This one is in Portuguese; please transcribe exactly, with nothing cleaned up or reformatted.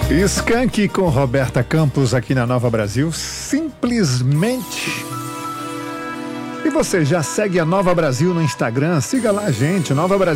Skank com Roberta Campos aqui na Nova Brasil, simplesmente. E você já segue a Nova Brasil no Instagram? Siga lá, gente, Nova Brasil.